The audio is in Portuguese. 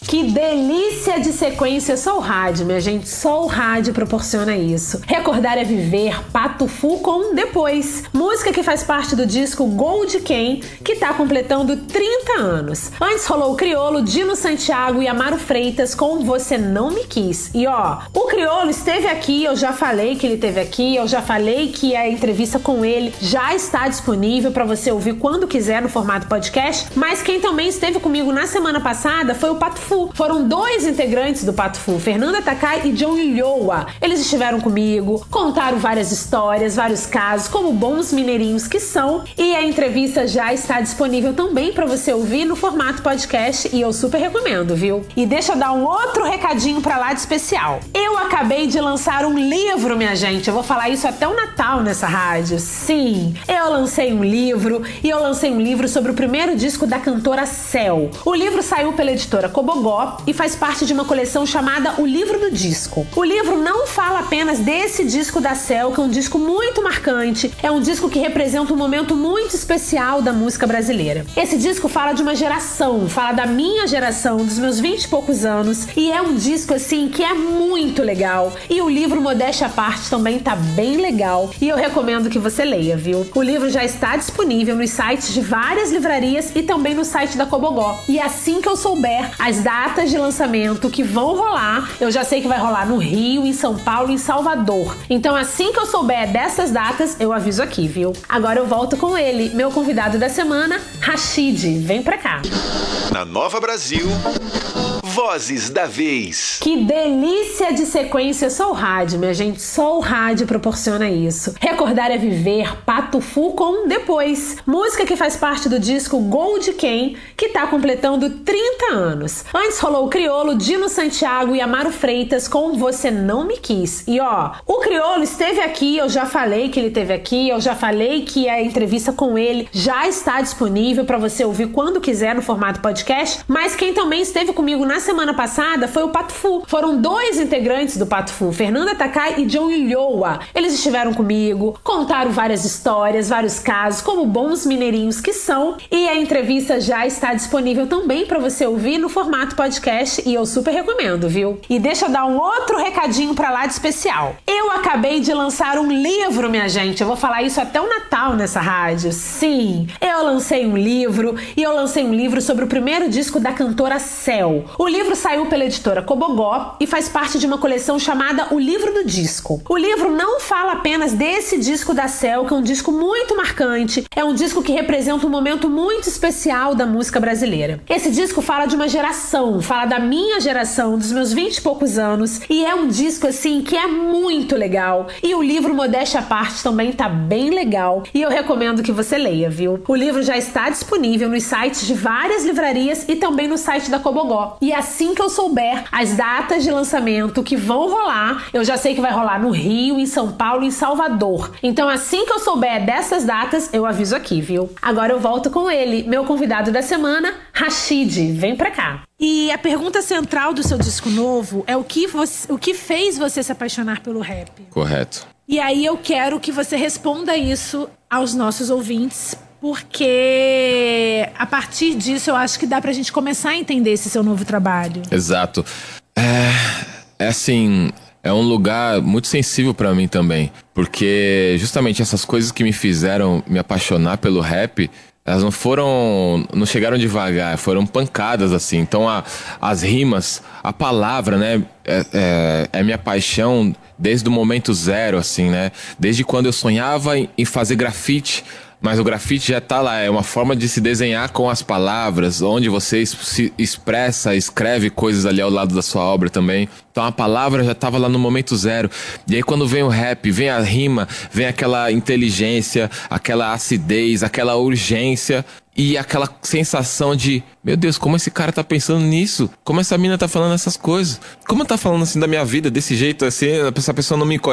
Que delícia de sequência, só o rádio, minha gente, só o rádio proporciona isso. Recordar é Viver, Pato Fu com Depois, música que faz parte do disco Gol de Quem, que tá completando 30 anos. Antes rolou o Criolo, Dino Santiago e Amaro Freitas com Você Não Me Quis. E ó, o Criolo esteve aqui, eu já falei que ele esteve aqui, eu já falei que a entrevista com ele já está disponível para você ouvir quando quiser no formato podcast, mas quem também esteve comigo na semana passada foi o Pato Fu. Foram dois integrantes do Pato Fu, Fernanda Takai e John Lhoa. Eles estiveram comigo, contaram várias histórias, vários casos, como bons mineirinhos que são, e a entrevista já está disponível também para você ouvir no formato podcast e eu super recomendo, viu? E deixa eu dar um outro recadinho pra lá de especial. Eu acabei de lançar um livro, minha gente, eu vou falar isso até o Natal nessa rádio. Sim, eu lancei um livro e eu lancei um livro sobre o primeiro disco da cantora Céu. O livro saiu pela editora Cobogó e faz parte de uma coleção chamada O Livro do Disco. O livro não fala apenas desse disco da Céu, que é um disco muito marcante, é um disco que representa um momento muito especial da música brasileira. Esse disco fala de uma geração, fala da minha geração, dos meus 20 e poucos anos, e é um disco assim que é muito legal. E o livro, modéstia à parte, também tá bem legal e eu recomendo que você leia, viu? O livro já está disponível nos sites de várias livrarias e também no site da Cobogó. E assim que eu souber as datas de lançamento que vão rolar, eu já sei que vai rolar no Rio, em São Paulo e em Salvador. Então assim que eu souber dessas datas, eu aviso aqui, viu? Agora eu volto com ele, meu convidado da semana, Rashid. Vem pra cá. Na Nova Brasil, Vozes da Vez. Que delícia de sequência, só o rádio, minha gente, só o rádio proporciona isso. Recordar é Viver, Pato Fu com Depois, música que faz parte do disco Gol de Quem, que tá completando 30 anos. Antes rolou o Criolo, Dino Santiago e Amaro Freitas com Você Não Me Quis. E ó, o Criolo esteve aqui, eu já falei que ele esteve aqui, eu já falei que a entrevista com ele já está disponível para você ouvir quando quiser no formato podcast, mas quem também esteve comigo na semana passada foi o Pato Fu. Foram dois integrantes do Pato Fu, Fernanda Takai e John Lhoa. Eles estiveram comigo, contaram várias histórias, vários casos, como bons mineirinhos que são, e a entrevista já está disponível também para você ouvir no formato podcast e eu super recomendo, viu? E deixa eu dar um outro recadinho pra lá de especial. Eu acabei de lançar um livro, minha gente, eu vou falar isso até o Natal nessa rádio. Sim, eu lancei um livro e eu lancei um livro sobre o primeiro disco da cantora Céu. O livro saiu pela editora Cobogó e faz parte de uma coleção chamada O Livro do Disco. O livro não fala apenas desse disco da Céu, que é um disco muito marcante, é um disco que representa um momento muito especial da música brasileira. Esse disco fala de uma geração, fala da minha geração, dos meus 20 e poucos anos, e é um disco assim que é muito legal. E o livro, modéstia à parte, também tá bem legal e eu recomendo que você leia, viu? O livro já está disponível nos sites de várias livrarias e também no site da Cobogó. E assim que eu souber as datas de lançamento que vão rolar, eu já sei que vai rolar no Rio, em São Paulo e em Salvador. Então assim que eu souber dessas datas, eu aviso aqui, viu? Agora eu volto com ele, meu convidado da semana, Rashid. Vem pra cá. E a pergunta central do seu disco novo é o que fez você se apaixonar pelo rap? Correto. E aí eu quero que você responda isso aos nossos ouvintes, porque a partir disso eu acho que dá pra gente começar a entender esse seu novo trabalho. Exato. É assim, é um lugar muito sensível pra mim também, porque justamente essas coisas que me fizeram me apaixonar pelo rap, elas não chegaram devagar, foram pancadas assim. Então as rimas, a palavra, né, é minha paixão desde o momento zero, assim, né? Desde quando eu sonhava em fazer grafite, mas o grafite já tá lá, é uma forma de se desenhar com as palavras, onde você se expressa, escreve coisas ali ao lado da sua obra também. Então a palavra já tava lá no momento zero. E aí quando vem o rap, vem a rima, vem aquela inteligência, aquela acidez, aquela urgência e aquela sensação de, meu Deus, como esse cara tá pensando nisso? Como essa mina tá falando essas coisas? Como tá falando assim da minha vida, desse jeito assim, essa pessoa não me conhece?